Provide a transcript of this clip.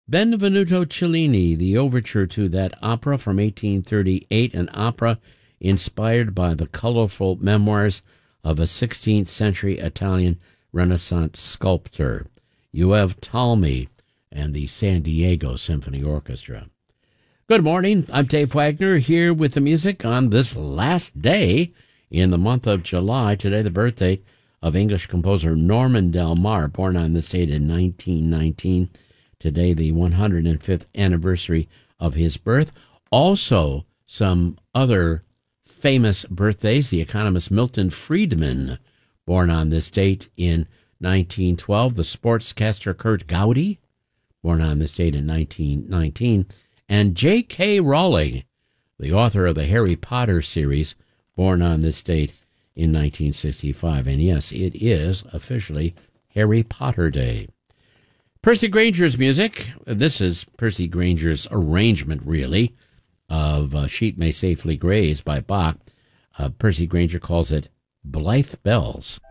Benvenuto Cellini, the overture to that opera from 1838, an opera inspired by the colorful memoirs of a 16th century Italian Renaissance sculptor. You have Talmi and the San Diego Symphony Orchestra. Good morning, I'm Dave Wagner here with the music on this last day in the month of July. Today, the birthday of English composer Norman Del Mar, born on this date in 1919. Today, the 105th anniversary of his birth. Also, some other famous birthdays. The economist Milton Friedman, born on this date in 1912. The sportscaster Kurt Gowdy, born on this date in 1919. And J.K. Rowling, the author of the Harry Potter series, born on this date in 1965. And yes, it is officially Harry Potter Day. Percy Granger's music. This is Percy Granger's arrangement, really, of Sheep May Safely Graze by Bach. Percy Granger calls it Blithe Bells.